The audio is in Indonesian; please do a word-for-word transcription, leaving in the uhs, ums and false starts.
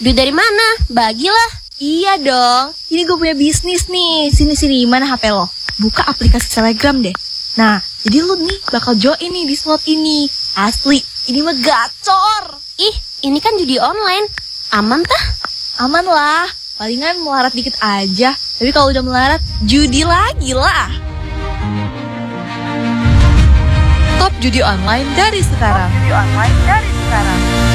Duit dari mana? Bagilah. Iya dong, ini gue punya bisnis nih. Sini-sini, mana H P lo? Buka aplikasi Telegram deh. Nah, jadi lu nih bakal join nih di slot ini. Asli, ini mah gacor. Ih, ini kan judi online. Aman tah? Aman lah, palingan melarat dikit aja. Tapi kalau udah melarat, judi lagi lah. Top judi online dari sekarang. Top judi online dari sekarang.